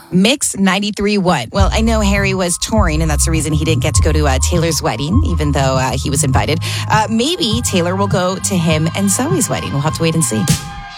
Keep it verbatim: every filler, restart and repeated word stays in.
Mix ninety-three what? Well, I know Harry was touring, and that's the reason he didn't get to go to uh, Taylor's wedding, even though uh, he was invited. Uh, maybe Taylor will go to him and Zoe's wedding. We'll have to wait and see.